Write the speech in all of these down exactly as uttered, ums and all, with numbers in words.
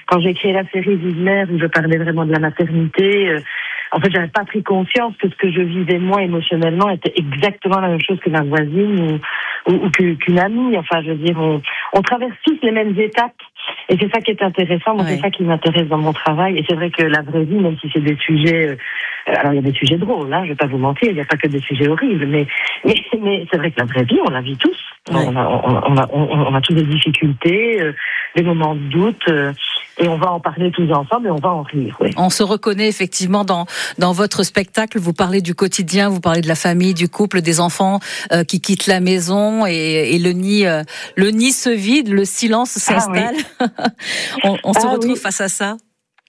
quand j'ai créé la série Vive Mère, où je parlais vraiment de la maternité, euh, en fait, j'avais pas pris conscience que ce que je vivais moi émotionnellement était exactement la même chose que ma voisine ou, ou, ou que, qu'une amie. Enfin, je veux dire, on, on traverse tous les mêmes étapes. Et c'est ça qui est intéressant, moi, ouais. C'est ça qui m'intéresse dans mon travail. Et c'est vrai que la vraie vie, même si c'est des sujets, euh, alors il y a des sujets drôles, hein, je vais pas vous mentir, il n'y a pas que des sujets horribles, mais, mais, mais c'est vrai que la vraie vie, on la vit tous. Ouais. On, a, on, on, a, on, on a tous des difficultés, euh, des moments de doute, euh, et on va en parler tous ensemble et on va en rire. Oui. On se reconnaît effectivement dans, dans votre spectacle. Vous parlez du quotidien, vous parlez de la famille, du couple, des enfants euh, qui quittent la maison et, et le nid, euh, le nid se vide, le silence s'installe. Ah, oui. on on se ah, retrouve oui. face à ça.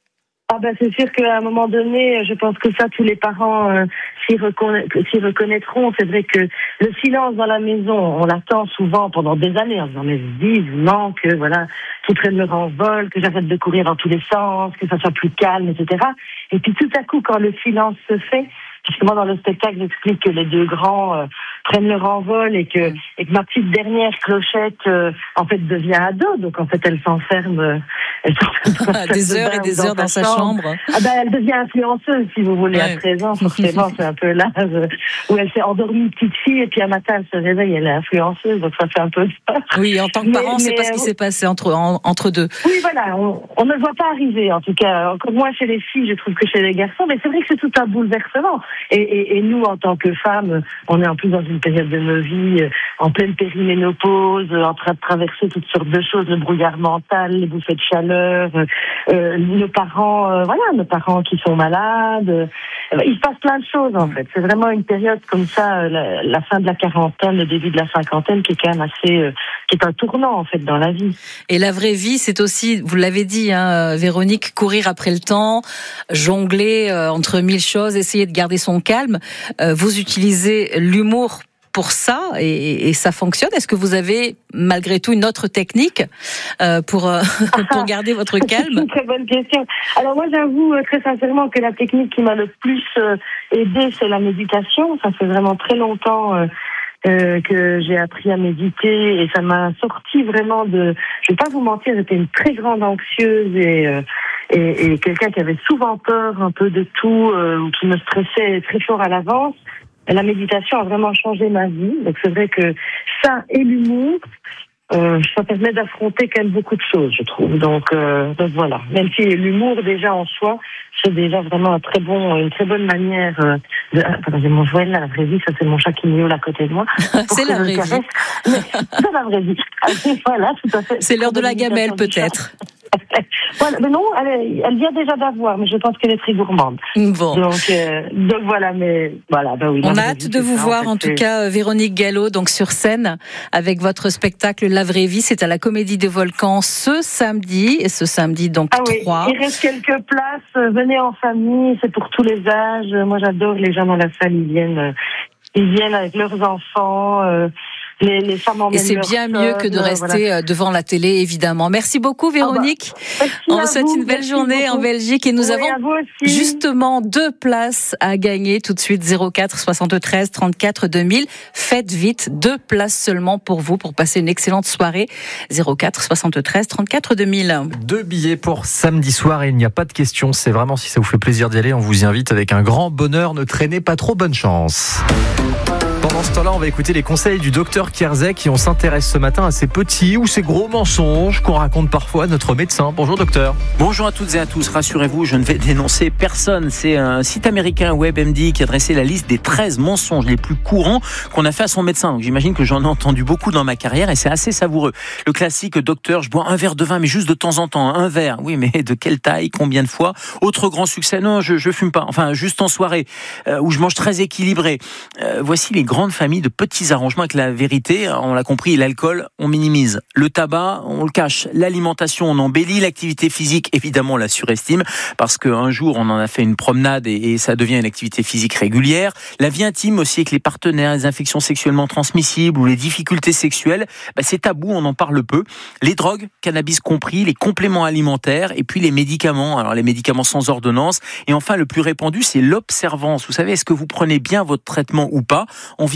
Ah ben c'est sûr qu'à un moment donné, je pense que ça, tous les parents euh, s'y, reconna- s'y reconnaîtront. C'est vrai que le silence dans la maison, on l'attend souvent pendant des années en disant mais vivement que voilà, tout traîne le renvol, que j'arrête de courir dans tous les sens, que ça soit plus calme, et cetera. Et puis tout à coup, quand le silence se fait, justement dans le spectacle, j'explique que les deux grands euh, prennent leur envol et que, et que ma petite dernière Clochette euh, en fait devient ado, donc en fait elle s'enferme, euh, elle s'enferme dans des heures et des heures dans sa chambre. chambre. Ah ben elle devient influenceuse si vous voulez. Ouais. À treize ans forcément c'est un peu l'âge où elle s'est endormie petite fille et puis un matin elle se réveille, elle est influenceuse, donc ça fait un peu ça. Oui, en tant que parent, on ne sait pas ce qui s'est passé entre en, entre deux. Oui voilà, on, on ne le voit pas arriver en tout cas. Encore moins chez les filles, je trouve que chez les garçons, mais c'est vrai que c'est tout un bouleversement. Et, et, et nous, en tant que femmes, on est en plus dans une période de nos vies, euh, en pleine périménopause, euh, en train de traverser toutes sortes de choses, le brouillard mental, les bouffées de chaleur, euh, euh, nos parents, euh, voilà, nos parents qui sont malades. Euh, il se passe plein de choses, en fait. C'est vraiment une période comme ça, euh, la, la fin de la quarantaine, le début de la cinquantaine, qui est quand même assez, euh, qui est un tournant, en fait, dans la vie. Et la vraie vie, c'est aussi, vous l'avez dit, hein, Véronique, courir après le temps, jongler euh, entre mille choses, essayer de garder son calme. Euh, vous utilisez l'humour pour ça et, et ça fonctionne. Est-ce que vous avez malgré tout une autre technique euh, pour euh, pour garder votre calme? C'est une très bonne question. Alors moi j'avoue euh, très sincèrement que la technique qui m'a le plus euh, aidée c'est la méditation. Ça fait vraiment très longtemps euh, euh, que j'ai appris à méditer et ça m'a sorti vraiment de. Je vais pas vous mentir, j'étais une très grande anxieuse et euh, et, et quelqu'un qui avait souvent peur un peu de tout, euh, ou qui me stressait très fort à l'avance. La méditation a vraiment changé ma vie. Donc c'est vrai que ça et l'humour, euh, ça permet d'affronter quand même beaucoup de choses, je trouve. Donc, euh, donc voilà. Même si l'humour déjà en soi, c'est déjà vraiment un très bon, une très bonne manière. Euh, de... Attendez, mon Joël, là, la vraie vie, ça c'est mon chat qui miaule à côté de moi. C'est la vraie vie. Mais c'est la vraie vie. Voilà, tout à fait. C'est l'heure de la gamelle peut-être. Voilà, mais non, elle, elle vient déjà d'avoir, mais je pense qu'elle est très gourmande. Bon. Donc, euh, donc voilà, mais voilà, bah oui. On a hâte de vous ça, voir, en, fait, en tout cas, Véronique Gallo, donc sur scène, avec votre spectacle La Vraie Vie. C'est à la Comédie des Volcans ce samedi, et ce samedi donc ah oui, trois. Il reste quelques places, venez en famille, c'est pour tous les âges. Moi j'adore les gens dans la salle, ils viennent, ils viennent avec leurs enfants. Euh, Les, les femmes et c'est bien sonne, mieux que de rester voilà. devant la télé, évidemment. Merci beaucoup, Véronique. Ah bah, on vous souhaite vous, une belle journée beaucoup. en Belgique et nous oui, avons justement deux places à gagner tout de suite. zéro quatre soixante-treize trente-quatre deux mille. Faites vite, deux places seulement pour vous pour passer une excellente soirée. zéro quatre soixante-treize trente-quatre deux mille. Deux billets pour samedi soir et il n'y a pas de question. C'est vraiment si ça vous fait plaisir d'y aller, on vous y invite avec un grand bonheur. Ne traînez pas trop, bonne chance. Pendant ce temps-là, on va écouter les conseils du docteur Kierzek et on s'intéresse ce matin à ces petits ou ces gros mensonges qu'on raconte parfois à notre médecin. Bonjour docteur. Bonjour à toutes et à tous. Rassurez-vous, je ne vais dénoncer personne. C'est un site américain WebMD qui a dressé la liste des treize mensonges les plus courants qu'on a fait à son médecin. Donc j'imagine que j'en ai entendu beaucoup dans ma carrière et c'est assez savoureux. Le classique, docteur, je bois un verre de vin, mais juste de temps en temps. Un verre. Oui, mais de quelle taille, combien de fois? Autre grand succès, non, je, je fume pas. Enfin, juste en soirée, euh, où je mange très équilibré. Euh, voici les grande famille de petits arrangements avec la vérité. On l'a compris, l'alcool, on minimise. Le tabac, on le cache. L'alimentation, on embellit. L'activité physique, évidemment, on la surestime parce qu'un jour, on en a fait une promenade et, et ça devient une activité physique régulière. La vie intime aussi avec les partenaires, les infections sexuellement transmissibles ou les difficultés sexuelles, bah, c'est tabou, on en parle peu. Les drogues, cannabis compris, les compléments alimentaires et puis les médicaments. Alors les médicaments sans ordonnance. Et enfin, le plus répandu, c'est l'observance. Vous savez, est-ce que vous prenez bien votre traitement ou pas? On vit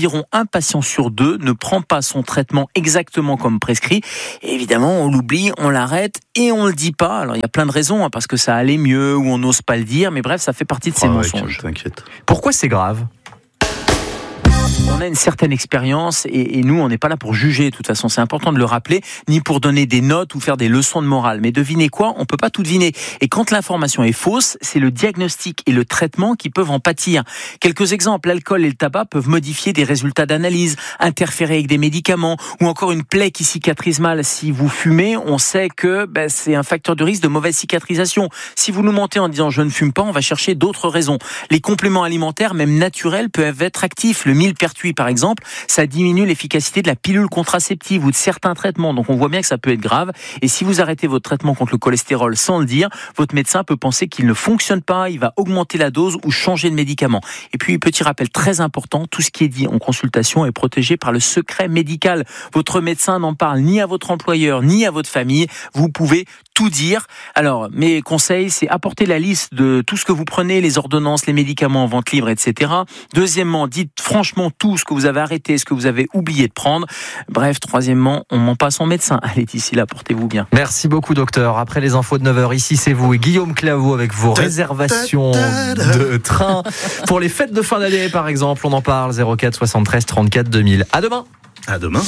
environ un patient sur deux ne prend pas son traitement exactement comme prescrit. Et évidemment, on l'oublie, on l'arrête et on le dit pas. Alors il y a plein de raisons, hein, parce que ça allait mieux ou on n'ose pas le dire, mais bref, ça fait partie de ces Ah ouais, mensonges. T'inquiète. Pourquoi c'est grave ? On a une certaine expérience et, et nous, on n'est pas là pour juger. De toute façon, c'est important de le rappeler, ni pour donner des notes ou faire des leçons de morale. Mais devinez quoi ? On peut pas tout deviner. Et quand l'information est fausse, c'est le diagnostic et le traitement qui peuvent en pâtir. Quelques exemples, l'alcool et le tabac peuvent modifier des résultats d'analyse, interférer avec des médicaments ou encore une plaie qui cicatrise mal. Si vous fumez, on sait que ben, c'est un facteur de risque de mauvaise cicatrisation. Si vous nous mentez en disant « je ne fume pas », on va chercher d'autres raisons. Les compléments alimentaires, même naturels, peuvent être actifs. Le millepertuis, par exemple, ça diminue l'efficacité de la pilule contraceptive ou de certains traitements. Donc on voit bien que ça peut être grave. Et si vous arrêtez votre traitement contre le cholestérol sans le dire, votre médecin peut penser qu'il ne fonctionne pas, il va augmenter la dose ou changer de médicament. Et puis, petit rappel très important, tout ce qui est dit en consultation est protégé par le secret médical. Votre médecin n'en parle ni à votre employeur, ni à votre famille. Vous pouvez tout dire. Alors, mes conseils, c'est apporter la liste de tout ce que vous prenez, les ordonnances, les médicaments en vente libre, et cetera. Deuxièmement, dites franchement tout ce que vous avez arrêté, ce que vous avez oublié de prendre. Bref, troisièmement, on ment pas à son médecin. Allez, d'ici là, portez-vous bien. Merci beaucoup, docteur. Après les infos de neuf heures, ici, c'est vous et Guillaume Claveau avec vos réservations de train pour les fêtes de fin d'année, par exemple. On en parle, zéro quatre soixante-treize trente-quatre deux mille. À demain. À demain.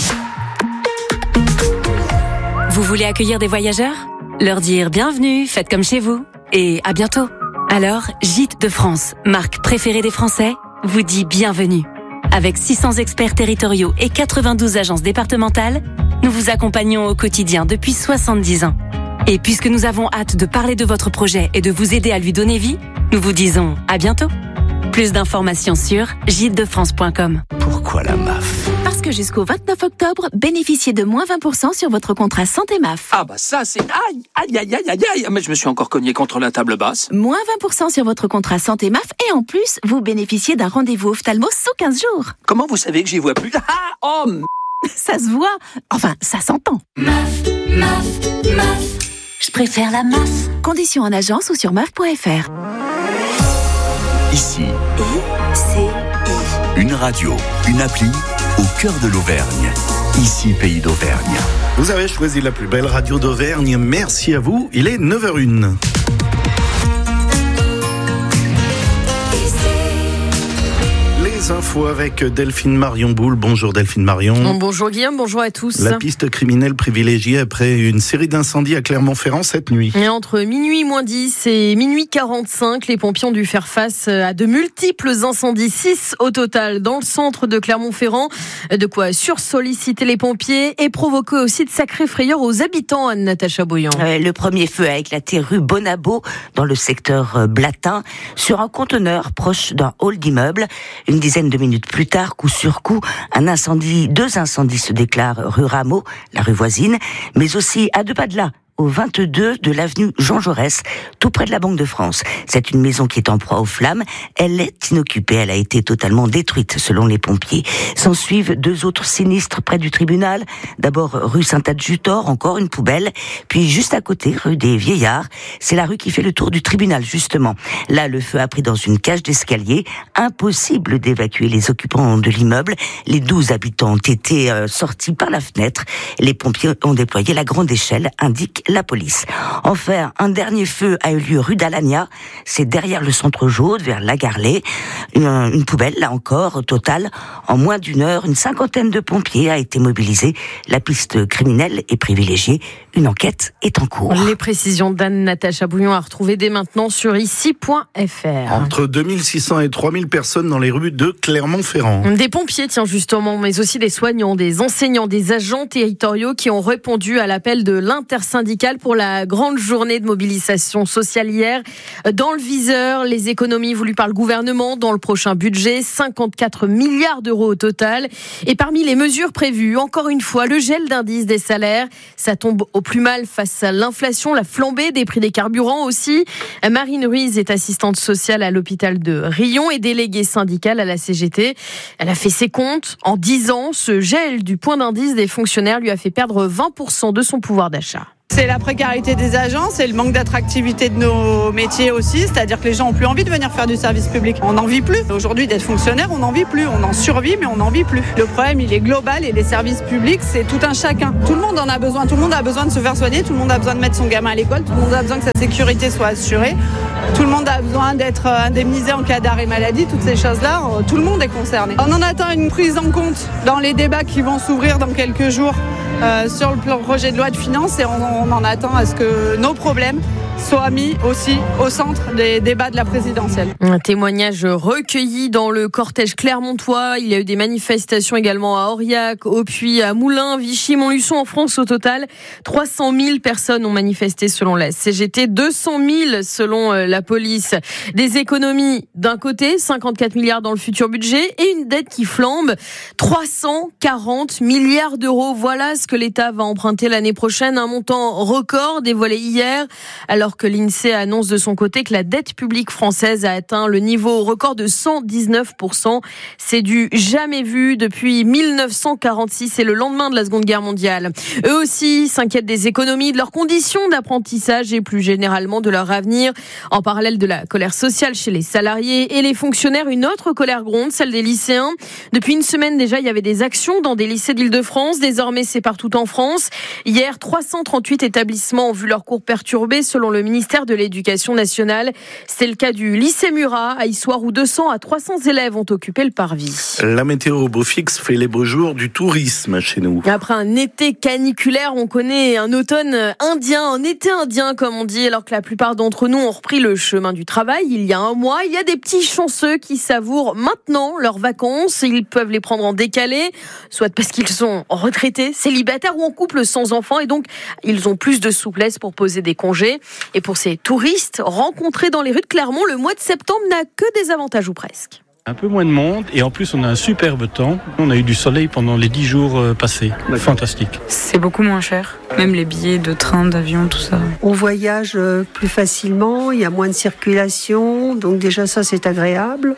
Vous voulez accueillir des voyageurs ? Leur dire bienvenue, faites comme chez vous et à bientôt. Alors, Gîtes de France, marque préférée des Français, vous dit bienvenue. Avec six cents experts territoriaux et quatre-vingt-douze agences départementales, nous vous accompagnons au quotidien depuis soixante-dix ans. Et puisque nous avons hâte de parler de votre projet et de vous aider à lui donner vie, nous vous disons à bientôt. Plus d'informations sur gîtes de france point com. Pourquoi la M A F ? Parce que jusqu'au vingt-neuf octobre, bénéficiez de moins vingt pour cent sur votre contrat santé M A F. Ah bah ça c'est... Aïe, aïe, aïe, aïe, aïe, aïe. Mais je me suis encore cogné contre la table basse. Moins vingt pour cent sur votre contrat santé M A F et en plus, vous bénéficiez d'un rendez-vous ophtalmo sous quinze jours. Comment vous savez que j'y vois plus ? Ah, oh, m... Ça se voit. Enfin, ça s'entend. M A F, M A F, M A F. Je préfère la M A F. Conditions en agence ou sur M A F point F R. Ici, I, C, I. une radio, une appli au cœur de l'Auvergne. Ici, Pays d'Auvergne. Vous avez choisi la plus belle radio d'Auvergne. Merci à vous. Il est neuf heures une. Les infos avec Delphine Marion Boule. Bonjour Delphine Marion. Bonjour Guillaume, bonjour à tous. La piste criminelle privilégiée après une série d'incendies à Clermont-Ferrand cette nuit. Et entre minuit moins dix et minuit quarante-cinq, les pompiers ont dû faire face à de multiples incendies, six au total dans le centre de Clermont-Ferrand. De quoi sursolliciter les pompiers et provoquer aussi de sacrées frayeurs aux habitants, Anne-Natacha Bouillon. Euh, le premier feu a éclaté rue Bonabo, dans le secteur Blatin, sur un conteneur proche d'un hall d'immeuble. Une dizaine de minutes plus tard, coup sur coup, un incendie, deux incendies se déclarent rue Rameau, la rue voisine, mais aussi à deux pas de là, au vingt-deux de l'avenue Jean Jaurès, tout près de la Banque de France. C'est une maison qui est en proie aux flammes. Elle est inoccupée. Elle a été totalement détruite, selon les pompiers. S'en suivent deux autres sinistres près du tribunal. D'abord, rue Saint-Adjutor, encore une poubelle. Puis, juste à côté, rue des Vieillards. C'est la rue qui fait le tour du tribunal, justement. Là, le feu a pris dans une cage d'escalier. Impossible d'évacuer les occupants de l'immeuble. Les douze habitants ont été euh, sortis par la fenêtre. Les pompiers ont déployé la grande échelle, indique la police. Enfin, un dernier feu a eu lieu rue d'Alagna. C'est derrière le centre Jaude, vers Lagarlet. Une, une poubelle, là encore, au total. En moins d'une heure, une cinquantaine de pompiers a été mobilisée. La piste criminelle est privilégiée. Une enquête est en cours. Les précisions d'Anne-Natacha Bouillon à retrouver dès maintenant sur ici point F R. Entre deux mille six cents et trois mille personnes dans les rues de Clermont-Ferrand. Des pompiers, tiens, justement, mais aussi des soignants, des enseignants, des agents territoriaux qui ont répondu à l'appel de l'intersyndicale pour la grande journée de mobilisation sociale hier. Dans le viseur, les économies voulues par le gouvernement dans le prochain budget, cinquante-quatre milliards d'euros au total. Et parmi les mesures prévues, encore une fois, le gel d'indice des salaires. Ça tombe au plus mal face à l'inflation, la flambée des prix des carburants aussi. Marine Ruiz est assistante sociale à l'hôpital de Rion et déléguée syndicale à la C G T. Elle a fait ses comptes. En dix ans, ce gel du point d'indice des fonctionnaires lui a fait perdre vingt pour cent de son pouvoir d'achat. C'est la précarité des agents, c'est le manque d'attractivité de nos métiers aussi, c'est-à-dire que les gens n'ont plus envie de venir faire du service public. On n'en vit plus. Aujourd'hui, d'être fonctionnaire, on n'en vit plus. On en survit, mais on n'en vit plus. Le problème, il est global et les services publics, c'est tout un chacun. Tout le monde en a besoin. Tout le monde a besoin de se faire soigner. Tout le monde a besoin de mettre son gamin à l'école. Tout le monde a besoin que sa sécurité soit assurée. Tout le monde a besoin d'être indemnisé en cas d'arrêt maladie. Toutes ces choses-là, tout le monde est concerné. On en attend une prise en compte dans les débats qui vont s'ouvrir dans quelques jours euh, sur le projet de loi de finances et on, on en attend à ce que nos problèmes soient mis aussi au centre des débats de la présidentielle. Un témoignage recueilli dans le cortège clermontois. Il y a eu des manifestations également à Aurillac, au Puy, à Moulins, Vichy, Montluçon. En France, au total, trois cent mille personnes ont manifesté selon la C G T, deux cent mille selon la police. Des économies d'un côté, cinquante-quatre milliards dans le futur budget et une dette qui flambe, trois cent quarante milliards d'euros. Voilà ce que l'État va emprunter l'année prochaine, un montant record dévoilé hier, alors que l'INSEE annonce de son côté que la dette publique française a atteint le niveau record de cent dix-neuf pour cent. C'est du jamais vu depuis mille neuf cent quarante-six, c'est le lendemain de la Seconde Guerre mondiale. Eux aussi s'inquiètent des économies, de leurs conditions d'apprentissage et plus généralement de leur avenir. En parallèle de la colère sociale chez les salariés et les fonctionnaires, une autre colère gronde, celle des lycéens. Depuis une semaine déjà, il y avait des actions dans des lycées d'Île-de-France. Désormais, c'est partout en France. Hier, trois cent trente-huit établissements ont vu leurs cours perturbés selon le ministère de l'Éducation nationale. C'est le cas du lycée Murat à Issoire où deux cents à trois cents élèves ont occupé le parvis. La météo au beau fixe fait les beaux jours du tourisme chez nous. Après un été caniculaire, on connaît un automne indien, un été indien comme on dit, alors que la plupart d'entre nous ont repris le chemin du travail il y a un mois. Il y a des petits chanceux qui savourent maintenant leurs vacances. Ils peuvent les prendre en décalé, soit parce qu'ils sont retraités, célibataires ou en couple sans enfants et donc ils ont plus de souplesse pour poser des congés. Et pour ces touristes rencontrés dans les rues de Clermont, le mois de septembre n'a que des avantages ou presque. Un peu moins de monde et en plus on a un superbe temps. On a eu du soleil pendant les dix jours passés. Fantastique. C'est beaucoup moins cher. Même les billets de train, d'avion, tout ça. On voyage plus facilement, il y a moins de circulation, donc déjà ça c'est agréable.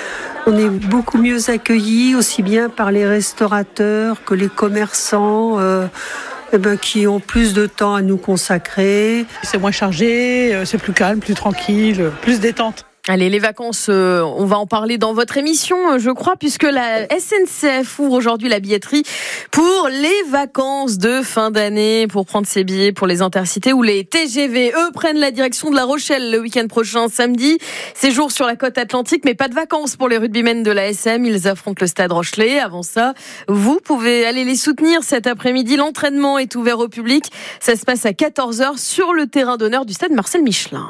On est beaucoup mieux accueillis, aussi bien par les restaurateurs que les commerçants. Euh Eh ben, qui ont plus de temps à nous consacrer. C'est moins chargé, c'est plus calme, plus tranquille, plus détente. Allez, les vacances, euh, on va en parler dans votre émission, je crois, puisque la S N C F ouvre aujourd'hui la billetterie pour les vacances de fin d'année, pour prendre ses billets pour les Intercités ou les T G V. Eux prennent la direction de La Rochelle le week-end prochain, samedi. Séjour sur la côte atlantique, mais pas de vacances pour les rugbymen de la S M. Ils affrontent le Stade Rochelais. Avant ça, vous pouvez aller les soutenir cet après-midi. L'entraînement est ouvert au public. Ça se passe à quatorze heures sur le terrain d'honneur du Stade Marcel Michelin.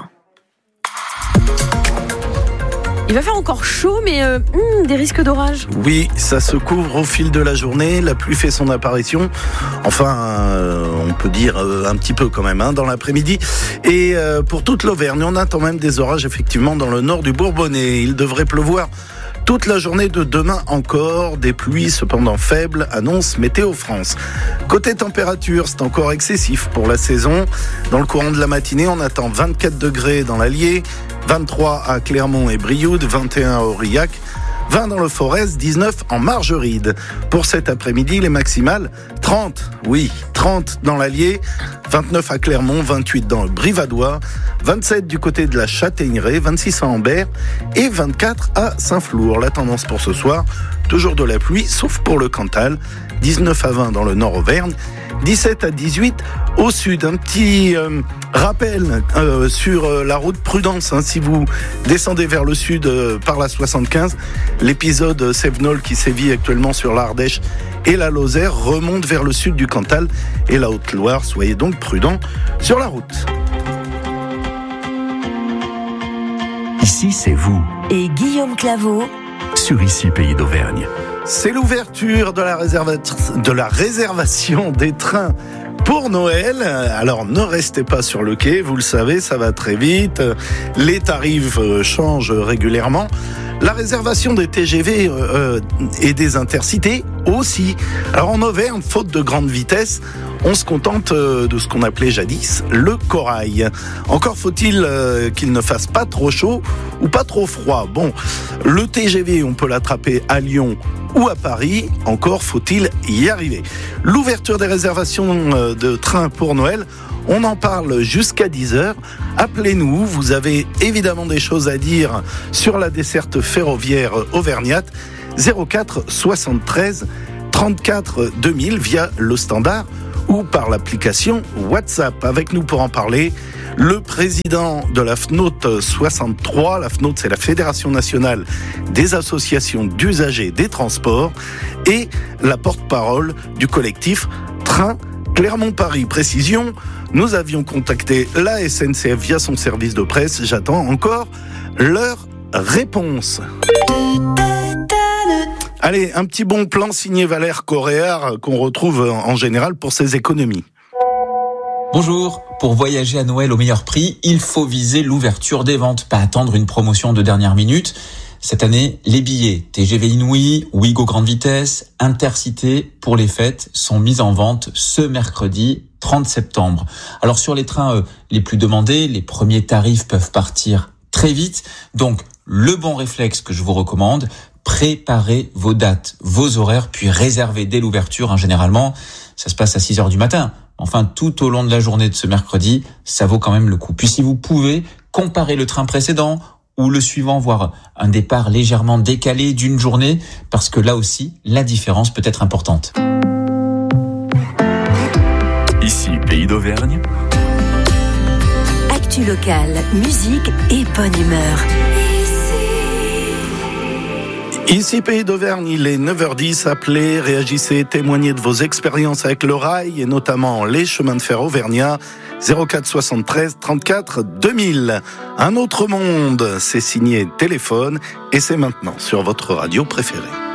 Il va faire encore chaud, mais euh, hmm, des risques d'orage. Oui, ça se couvre au fil de la journée. La pluie fait son apparition. Enfin, euh, on peut dire euh, un petit peu quand même, hein, dans l'après-midi. Et euh, pour toute l'Auvergne, on attend même des orages, effectivement, dans le nord du Bourbonnais. Il devrait pleuvoir toute la journée de demain encore, des pluies cependant faibles, annonce Météo France. Côté température, c'est encore excessif pour la saison. Dans le courant de la matinée, on attend vingt-quatre degrés dans l'Allier, vingt-trois à Clermont et Brioude, vingt et un à Aurillac, vingt dans le Forez, dix-neuf en Margeride. Pour cet après-midi, les maximales, trente, oui, trente dans l'Allier, vingt-neuf à Clermont, vingt-huit dans le Brivadois, vingt-sept du côté de la Châtaigneraie, vingt-six à Ambert et vingt-quatre à Saint-Flour. La tendance pour ce soir, toujours de la pluie, sauf pour le Cantal, dix-neuf à vingt dans le Nord Auvergne, dix-sept à dix-huit au sud. Un petit euh, rappel euh, sur euh, la route Prudence, hein, si vous descendez vers le sud euh, par la soixante-quinze, l'épisode Sévenol qui sévit actuellement sur l'Ardèche et la Lozère remonte vers le sud du Cantal et la Haute-Loire. Soyez donc prudents sur la route. Ici, c'est vous. Et Guillaume Claveau. Sur Ici, Pays d'Auvergne. C'est l'ouverture de la, réserva... de la réservation des trains pour Noël. Alors ne restez pas sur le quai, vous le savez, ça va très vite. Les tarifs changent régulièrement. La réservation des T G V euh, et des Intercités aussi. Alors en Auvergne, faute de grande vitesse, on se contente de ce qu'on appelait jadis le corail. Encore faut-il euh, qu'il ne fasse pas trop chaud ou pas trop froid. Bon, le T G V, on peut l'attraper à Lyon ou à Paris, encore faut-il y arriver. L'ouverture des réservations de trains pour Noël, On en parle jusqu'à dix heures. Appelez-nous, vous avez évidemment des choses à dire sur la desserte ferroviaire auvergnate. zéro quatre soixante-treize trente-quatre deux mille via le standard ou par l'application WhatsApp. Avec nous pour en parler, le président de la F N O T soixante-trois. La F N O T, c'est la Fédération nationale des associations d'usagers des transports, et la porte-parole du collectif Train Clermont-Paris. Précision, nous avions contacté la S N C F via son service de presse. J'attends encore leur réponse. Allez, un petit bon plan signé Valère Coréard qu'on retrouve en général pour ses économies. Bonjour, pour voyager à Noël au meilleur prix, il faut viser l'ouverture des ventes, pas attendre une promotion de dernière minute. Cette année, les billets T G V Inouï, Ouigo Grande Vitesse, Intercité pour les fêtes sont mis en vente ce mercredi trente septembre. Alors sur les trains euh, les plus demandés, les premiers tarifs peuvent partir très vite. Donc le bon réflexe que je vous recommande, préparez vos dates, vos horaires, puis réservez dès l'ouverture. Hein, généralement, ça se passe à six heures du matin. Enfin, tout au long de la journée de ce mercredi, ça vaut quand même le coup. Puis si vous pouvez, comparez le train précédent ou le suivant, voire un départ légèrement décalé d'une journée, parce que là aussi, la différence peut être importante. Ici, Pays d'Auvergne. Actu locale, musique et bonne humeur. Ici, Pays d'Auvergne, il est neuf heures dix. Appelez, réagissez, témoignez de vos expériences avec le rail et notamment les chemins de fer auvergnats. zéro quatre soixante-treize trente-quatre deux mille. Un autre monde, c'est signé Téléphone et c'est maintenant sur votre radio préférée.